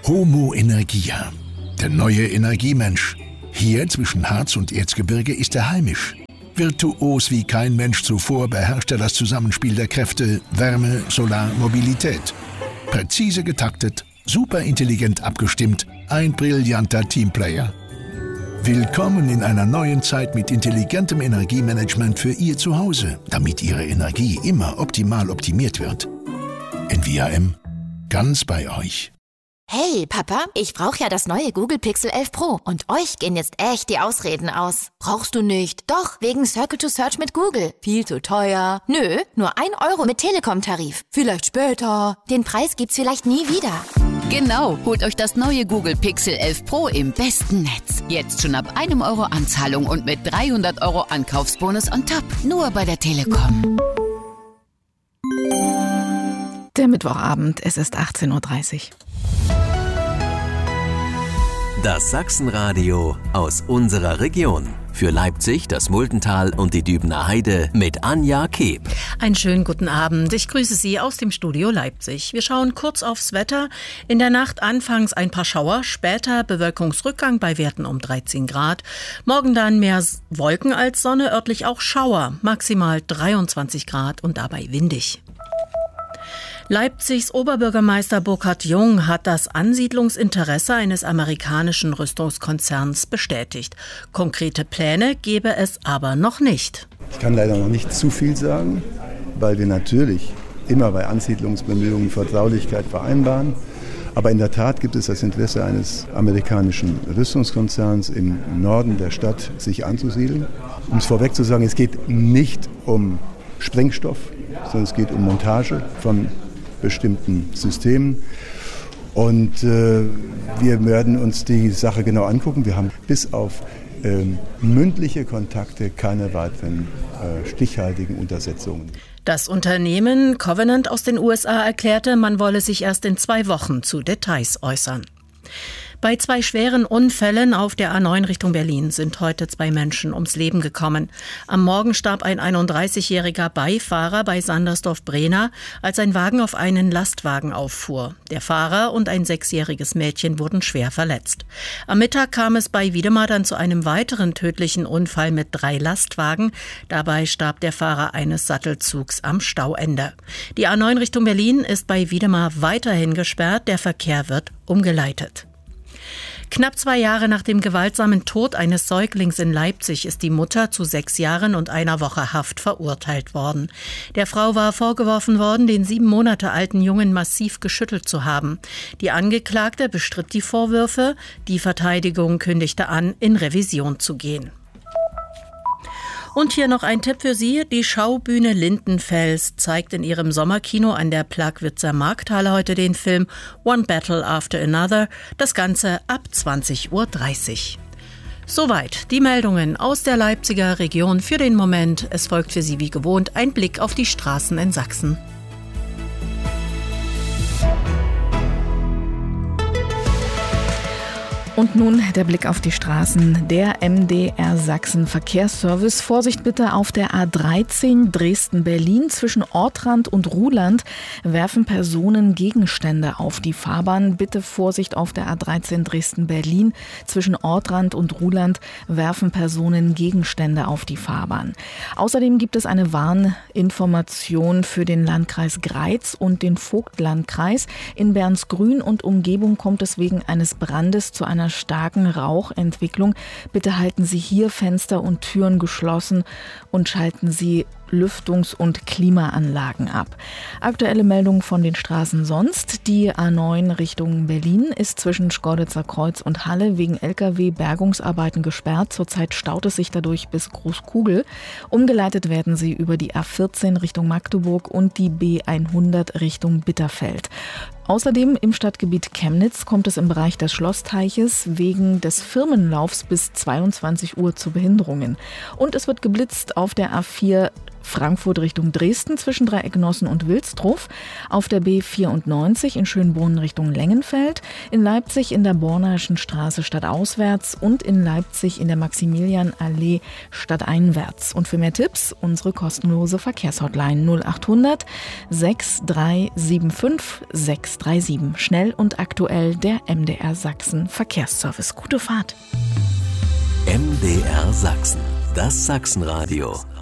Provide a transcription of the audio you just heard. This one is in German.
Homo Energia, der neue Energiemensch. Hier zwischen Harz und Erzgebirge ist er heimisch. Virtuos wie kein Mensch zuvor beherrscht er das Zusammenspiel der Kräfte Wärme, Solar, Mobilität. Präzise getaktet, superintelligent abgestimmt, ein brillanter Teamplayer. Willkommen in einer neuen Zeit mit intelligentem Energiemanagement für Ihr Zuhause, damit Ihre Energie immer optimal optimiert wird. NVIM, ganz bei euch. Hey, Papa, ich brauche ja das neue Google Pixel 11 Pro und euch gehen jetzt echt die Ausreden aus. Brauchst du nicht? Doch, wegen Circle to Search mit Google. Viel zu teuer. Nö, nur 1 Euro mit Telekom-Tarif. Vielleicht später. Den Preis gibt's vielleicht nie wieder. Genau, holt euch das neue Google Pixel 11 Pro im besten Netz. Jetzt schon ab 1 Euro Anzahlung und mit 300 Euro Ankaufsbonus on top. Nur bei der Telekom. Der Mittwochabend, es ist 18.30 Uhr. Das Sachsenradio aus unserer Region. Für Leipzig, das Muldental und die Dübener Heide mit Anja Keb. Einen schönen guten Abend. Ich grüße Sie aus dem Studio Leipzig. Wir schauen kurz aufs Wetter. In der Nacht anfangs ein paar Schauer, später Bewölkungsrückgang bei Werten um 13 Grad. Morgen dann mehr Wolken als Sonne, örtlich auch Schauer, maximal 23 Grad und dabei windig. Leipzigs Oberbürgermeister Burkhard Jung hat das Ansiedlungsinteresse eines amerikanischen Rüstungskonzerns bestätigt. Konkrete Pläne gebe es aber noch nicht. Ich kann leider noch nicht zu viel sagen, weil wir natürlich immer bei Ansiedlungsbemühungen Vertraulichkeit vereinbaren. Aber in der Tat gibt es das Interesse eines amerikanischen Rüstungskonzerns im Norden der Stadt, sich anzusiedeln. Um es vorweg zu sagen, es geht nicht um Sprengstoff, sondern es geht um Montage von bestimmten Systemen. Und wir werden uns die Sache genau angucken. Wir haben bis auf mündliche Kontakte keine weiteren stichhaltigen Untersetzungen. Das Unternehmen Covenant aus den USA erklärte, man wolle sich erst in 2 Wochen zu Details äußern. Bei 2 schweren Unfällen auf der A9 Richtung Berlin sind heute 2 Menschen ums Leben gekommen. Am Morgen starb ein 31-jähriger Beifahrer bei Sandersdorf-Brehna, als ein Wagen auf einen Lastwagen auffuhr. Der Fahrer und ein 6-jähriges Mädchen wurden schwer verletzt. Am Mittag kam es bei Wiedemar dann zu einem weiteren tödlichen Unfall mit 3 Lastwagen. Dabei starb der Fahrer eines Sattelzugs am Stauende. Die A9 Richtung Berlin ist bei Wiedemar weiterhin gesperrt. Der Verkehr wird umgeleitet. Knapp 2 Jahre nach dem gewaltsamen Tod eines Säuglings in Leipzig ist die Mutter zu 6 Jahren und 1 Woche Haft verurteilt worden. Der Frau war vorgeworfen worden, den 7 Monate alten Jungen massiv geschüttelt zu haben. Die Angeklagte bestritt die Vorwürfe. Die Verteidigung kündigte an, in Revision zu gehen. Und hier noch ein Tipp für Sie. Die Schaubühne Lindenfels zeigt in ihrem Sommerkino an der Plagwitzer Markthalle heute den Film One Battle After Another. Das Ganze ab 20.30 Uhr. Soweit die Meldungen aus der Leipziger Region für den Moment. Es folgt für Sie wie gewohnt ein Blick auf die Straßen in Sachsen. Und nun der Blick auf die Straßen. Der MDR Sachsen Verkehrsservice. Vorsicht bitte auf der A13 Dresden-Berlin. Zwischen Ortrand und Ruhland werfen Personen Gegenstände auf die Fahrbahn. Bitte Vorsicht auf der A13 Dresden-Berlin. Zwischen Ortrand und Ruhland werfen Personen Gegenstände auf die Fahrbahn. Außerdem gibt es eine Warninformation für den Landkreis Greiz und den Vogtlandkreis. In Bernsgrün und Umgebung kommt es wegen eines Brandes zu einer starken Rauchentwicklung. Bitte halten Sie hier Fenster und Türen geschlossen und schalten Sie Lüftungs- und Klimaanlagen ab. Aktuelle Meldungen von den Straßen sonst. Die A9 Richtung Berlin ist zwischen Schkeuditzer Kreuz und Halle wegen Lkw-Bergungsarbeiten gesperrt. Zurzeit staut es sich dadurch bis Großkugel. Umgeleitet werden sie über die A14 Richtung Magdeburg und die B100 Richtung Bitterfeld. Außerdem im Stadtgebiet Chemnitz kommt es im Bereich des Schlossteiches wegen des Firmenlaufs bis 22 Uhr zu Behinderungen. Und es wird geblitzt auf der A4 Frankfurt Richtung Dresden zwischen Dreiecknossen und Wilsdruff, auf der B94 in Schönbrunn Richtung Lengenfeld, in Leipzig in der Bornerschen Straße stadtauswärts und in Leipzig in der Maximilianallee stadteinwärts. Und für mehr Tipps unsere kostenlose Verkehrshotline 0800 6375 637. Schnell und aktuell der MDR Sachsen Verkehrsservice. Gute Fahrt. MDR Sachsen, das Sachsenradio